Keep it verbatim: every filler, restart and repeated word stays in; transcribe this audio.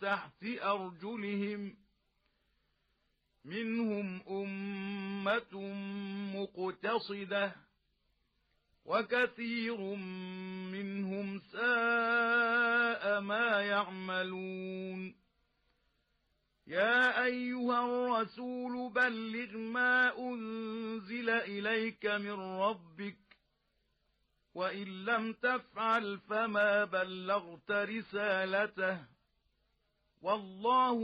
تحت أرجلهم منهم أمة مقتصدة وكثير منهم ساء ما يعملون يا أيها الرسول بلغ ما أنزل إليك من ربك وإن لم تفعل فما بلغت رسالته والله